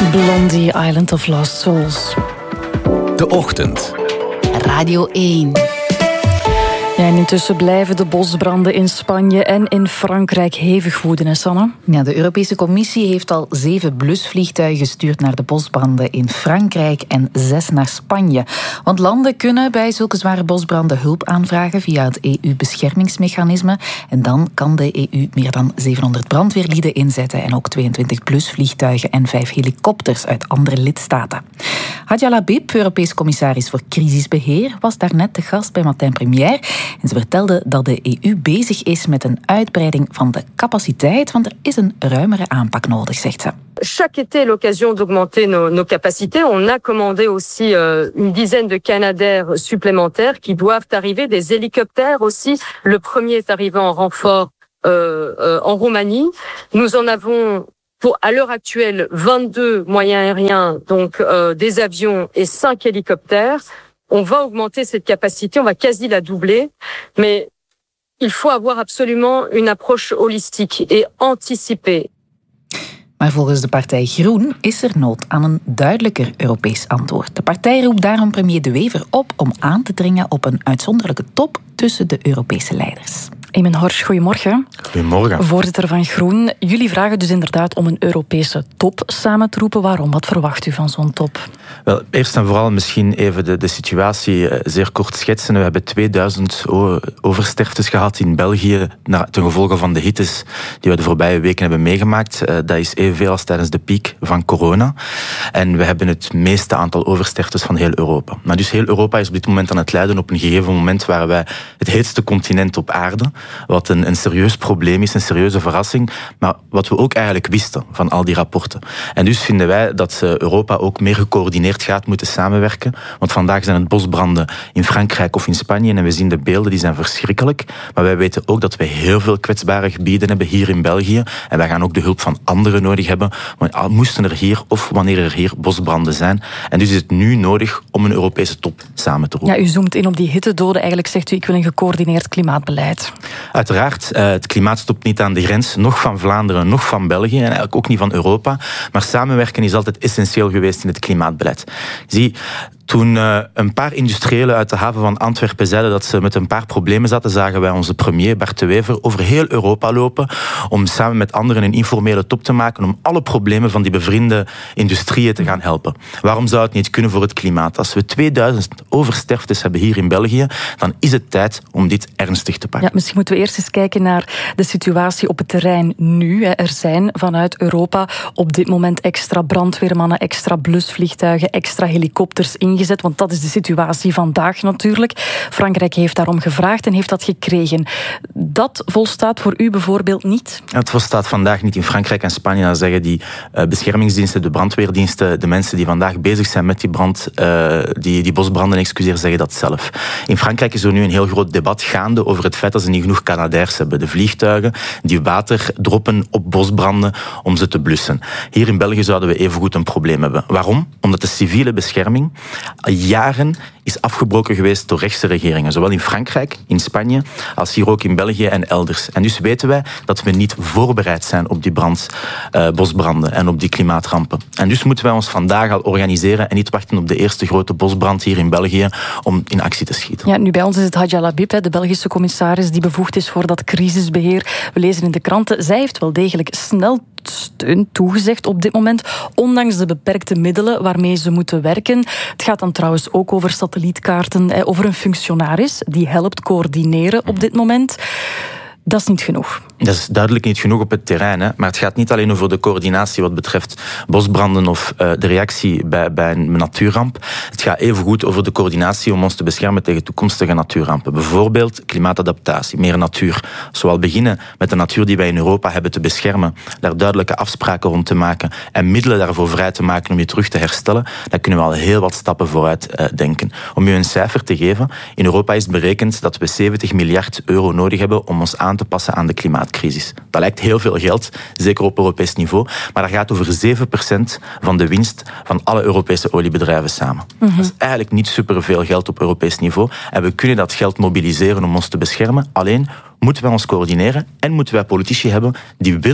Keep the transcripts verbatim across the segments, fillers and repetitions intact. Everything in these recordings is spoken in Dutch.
Blondie, Island of Lost Souls. De Ochtend. Radio één. Ja, en intussen blijven de bosbranden in Spanje en in Frankrijk hevig woeden, hè, Sanne? Ja, de Europese Commissie heeft al zeven blusvliegtuigen gestuurd naar de bosbranden in Frankrijk en zes naar Spanje. Want landen kunnen bij zulke zware bosbranden hulp aanvragen via het E U-beschermingsmechanisme. En dan kan de E U meer dan zevenhonderd brandweerlieden inzetten en ook tweeëntwintig blusvliegtuigen en vijf helikopters uit andere lidstaten. Hadja Labib, Europees commissaris voor crisisbeheer, was daarnet de gast bij Matin Première. En ze vertelde dat de E U bezig is met een uitbreiding van de capaciteit, want er is een ruimere aanpak nodig, zegt ze. Chaque été, l'occasion d'augmenter nos, nos capacités. On a commandé aussi euh, une dizaine de Canadair supplémentaires qui doivent arriver, des hélicoptères aussi. Le premier est arrivé en renfort euh, euh, en Roumanie. Nous en avons pour à l'heure actuelle vingt-deux moyens aériens, donc euh, des avions et cinq hélicoptères. On va augmenter cette capacité, on va quasi la doubler, mais il faut avoir absolument une approche holistique et anticiper. Maar volgens de partij Groen is er nood aan een duidelijker Europees antwoord. De partij roept daarom premier De Wever op om aan te dringen op een uitzonderlijke top tussen de Europese leiders. Eamon Horsch, goedemorgen. Goedemorgen. Voorzitter van Groen. Jullie vragen dus inderdaad om een Europese top samen te roepen. Waarom? Wat verwacht u van zo'n top? Wel, eerst en vooral misschien even de, de situatie zeer kort schetsen. We hebben tweeduizend oversterftes gehad in België ten gevolge van de hittes die we de voorbije weken hebben meegemaakt. Dat is evenveel als tijdens de piek van corona. En we hebben het meeste aantal oversterftes van heel Europa. Maar dus heel Europa is op dit moment aan het lijden op een gegeven moment waar wij het heetste continent op aarde, wat een, een serieus probleem is, een serieuze verrassing, maar wat we ook eigenlijk wisten van al die rapporten. En dus vinden wij dat Europa ook meer gecoördineerd gaat moeten samenwerken, want vandaag zijn het bosbranden in Frankrijk of in Spanje en we zien de beelden, die zijn verschrikkelijk, maar wij weten ook dat we heel veel kwetsbare gebieden hebben hier in België en wij gaan ook de hulp van anderen nodig hebben, want moesten er hier of wanneer er hier bosbranden zijn. En dus is het nu nodig om een Europese top samen te roepen. Ja, u zoomt in op die hittedoden. Eigenlijk zegt u, ik wil een gecoördineerd klimaatbeleid. Uiteraard, het klimaat stopt niet aan de grens, nog van Vlaanderen, nog van België en eigenlijk ook niet van Europa. Maar samenwerken is altijd essentieel geweest in het klimaatbeleid. Zie, toen uh, een paar industriëlen uit de haven van Antwerpen zeiden dat ze met een paar problemen zaten, zagen wij onze premier Bart De Wever over heel Europa lopen om samen met anderen een informele top te maken om alle problemen van die bevriende industrieën te gaan helpen. Waarom zou het niet kunnen voor het klimaat? Als we tweeduizend oversterftes hebben hier in België, dan is het tijd om dit ernstig te pakken. Ja, misschien moeten we eerst eens kijken naar de situatie op het terrein nu. Er zijn vanuit Europa op dit moment extra brandweermannen, extra blusvliegtuigen, extra helikopters in gezet, want dat is de situatie vandaag natuurlijk. Frankrijk heeft daarom gevraagd en heeft dat gekregen. Dat volstaat voor u bijvoorbeeld niet? Het volstaat vandaag niet in Frankrijk en Spanje. Dan zeggen die uh, beschermingsdiensten, de brandweerdiensten, de mensen die vandaag bezig zijn met die brand, uh, die, die bosbranden, excuseer, zeggen dat zelf. In Frankrijk is er nu een heel groot debat gaande over het feit dat ze niet genoeg Canadairs hebben. De vliegtuigen die water droppen op bosbranden om ze te blussen. Hier in België zouden we evengoed een probleem hebben. Waarom? Omdat de civiele bescherming al jaren is afgebroken geweest door rechtse regeringen. Zowel in Frankrijk, in Spanje, als hier ook in België en elders. En dus weten wij dat we niet voorbereid zijn op die brand, uh, bosbranden en op die klimaatrampen. En dus moeten wij ons vandaag al organiseren en niet wachten op de eerste grote bosbrand hier in België om in actie te schieten. Ja, nu bij ons is het Hadja Labib, de Belgische commissaris die bevoegd is voor dat crisisbeheer. We lezen in de kranten, zij heeft wel degelijk snel steun toegezegd op dit moment, ondanks de beperkte middelen waarmee ze moeten werken. Het gaat dan trouwens ook over satellietkaarten, over een functionaris die helpt coördineren op dit moment. Dat is niet genoeg. Dat is duidelijk niet genoeg op het terrein. Hè? Maar het gaat niet alleen over de coördinatie wat betreft bosbranden of uh, de reactie bij, bij een natuurramp. Het gaat evengoed over de coördinatie om ons te beschermen tegen toekomstige natuurrampen. Bijvoorbeeld klimaatadaptatie, meer natuur. Zowel beginnen met de natuur die wij in Europa hebben te beschermen, daar duidelijke afspraken rond te maken en middelen daarvoor vrij te maken om je terug te herstellen. Dan kunnen we al heel wat stappen vooruit uh, denken. Om u een cijfer te geven, in Europa is berekend dat we zeventig miljard euro nodig hebben om ons aan te passen aan de klimaatcrisis. Dat lijkt heel veel geld, zeker op Europees niveau, maar dat gaat over zeven procent van de winst van alle Europese oliebedrijven samen. Mm-hmm. Dat is eigenlijk niet superveel geld op Europees niveau en we kunnen dat geld mobiliseren om ons te beschermen. Alleen moeten wij ons coördineren en moeten wij politici hebben die willen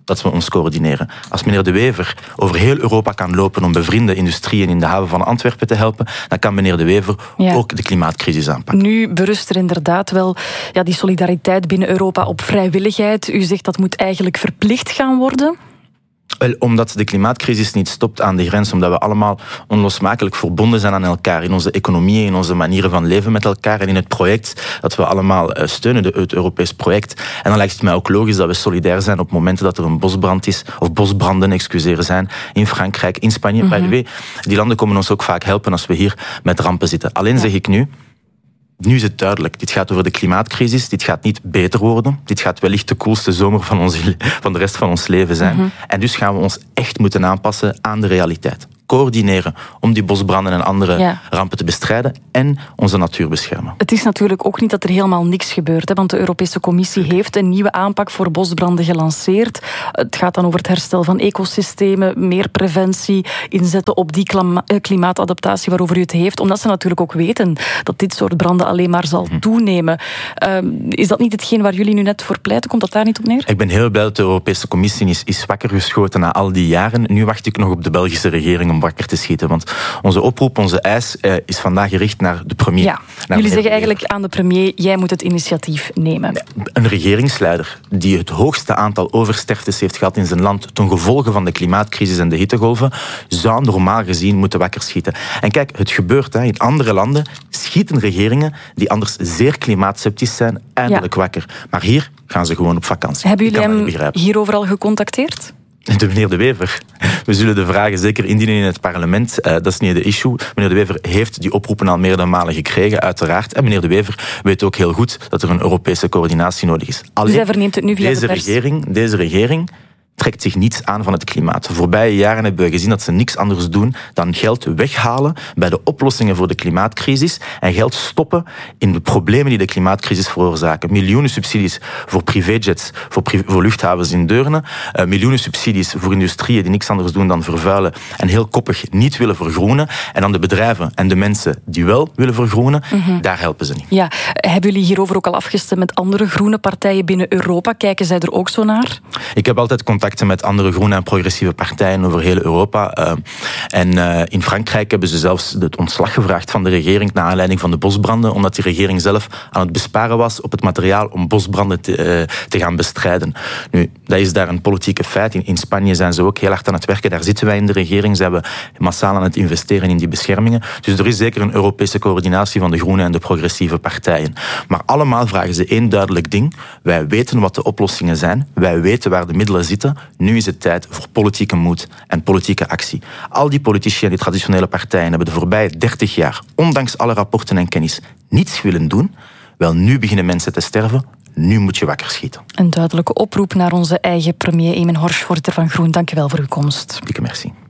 dat we ons coördineren. Als meneer De Wever over heel Europa kan lopen om bevriende industrieën in de haven van Antwerpen te helpen, dan kan meneer De Wever ja. ook de klimaatcrisis aanpakken. Nu berust er inderdaad wel ja, die solidariteit binnen Europa op vrijwilligheid. U zegt dat moet eigenlijk verplicht gaan worden. Wel, omdat de klimaatcrisis niet stopt aan de grens, omdat we allemaal onlosmakelijk verbonden zijn aan elkaar, in onze economieën, in onze manieren van leven met elkaar en in het project dat we allemaal steunen, het Europees project. En dan lijkt het mij ook logisch dat we solidair zijn op momenten dat er een bosbrand is, of bosbranden, excuseren, zijn, in Frankrijk, in Spanje. Mm-hmm. By the way, die landen komen ons ook vaak helpen als we hier met rampen zitten. Alleen ja. zeg ik nu, nu is het duidelijk. Dit gaat over de klimaatcrisis. Dit gaat niet beter worden. Dit gaat wellicht de koelste zomer van, onze, van de rest van ons leven zijn. Mm-hmm. En dus gaan we ons echt moeten aanpassen aan de realiteit. Coördineren om die bosbranden en andere ja. rampen te bestrijden en onze natuur beschermen. Het is natuurlijk ook niet dat er helemaal niks gebeurt, hè, want de Europese Commissie heeft een nieuwe aanpak voor bosbranden gelanceerd. Het gaat dan over het herstel van ecosystemen, meer preventie, inzetten op die klima- klimaatadaptatie waarover u het heeft, omdat ze natuurlijk ook weten dat dit soort branden alleen maar zal hm. toenemen. Uh, is dat niet hetgeen waar jullie nu net voor pleiten? Komt dat daar niet op neer? Ik ben heel blij dat de Europese Commissie is, is wakker geschoten na al die jaren. Nu wacht ik nog op de Belgische regering om wakker te schieten. Want onze oproep, onze eis uh, is vandaag gericht naar de premier. Ja, jullie zeggen eigenlijk aan de premier, jij moet het initiatief nemen. Een regeringsleider die het hoogste aantal oversterftes heeft gehad in zijn land ten gevolge van de klimaatcrisis en de hittegolven, zou normaal gezien moeten wakker schieten. En kijk, het gebeurt. Hè. In andere landen schieten regeringen die anders zeer klimaatsceptisch zijn eindelijk ja. wakker. Maar hier gaan ze gewoon op vakantie. Hebben jullie hem hierover al gecontacteerd? De meneer De Wever. We zullen de vragen zeker indienen in het parlement. Uh, dat is niet de issue. Meneer De Wever heeft die oproepen al meerdere malen gekregen, uiteraard. En meneer De Wever weet ook heel goed dat er een Europese coördinatie nodig is. Alleen, dus hij verneemt het nu via deze de pers. Regering, deze regering trekt zich niets aan van het klimaat. De voorbije jaren hebben we gezien dat ze niks anders doen dan geld weghalen bij de oplossingen voor de klimaatcrisis en geld stoppen in de problemen die de klimaatcrisis veroorzaken. Miljoenen subsidies voor privéjets, voor, pri- voor luchthavens in Deurne, uh, miljoenen subsidies voor industrieën die niks anders doen dan vervuilen en heel koppig niet willen vergroenen. En dan de bedrijven en de mensen die wel willen vergroenen, mm-hmm. daar helpen ze niet. Ja, hebben jullie hierover ook al afgestemd met andere groene partijen binnen Europa? Kijken zij er ook zo naar? Ik heb altijd contacten met andere groene en progressieve partijen over heel Europa. Uh, en uh, in Frankrijk hebben ze zelfs het ontslag gevraagd van de regering naar aanleiding van de bosbranden, omdat die regering zelf aan het besparen was op het materiaal om bosbranden te, uh, te gaan bestrijden. Nu, dat is daar een politieke feit. In, in Spanje zijn ze ook heel hard aan het werken. Daar zitten wij in de regering. Ze hebben massaal aan het investeren in die beschermingen. Dus er is zeker een Europese coördinatie van de groene en de progressieve partijen. Maar allemaal vragen ze één duidelijk ding. Wij weten wat de oplossingen zijn. Wij weten waar de middelen zitten. Nu is het tijd voor politieke moed en politieke actie. Al die politici en die traditionele partijen hebben de voorbije dertig jaar, ondanks alle rapporten en kennis, niets willen doen. Wel, nu beginnen mensen te sterven. Nu moet je wakker schieten. Een duidelijke oproep naar onze eigen premier Eamonn Horsch, voorzitter van Groen. Dank u wel voor uw komst. Dikke merci.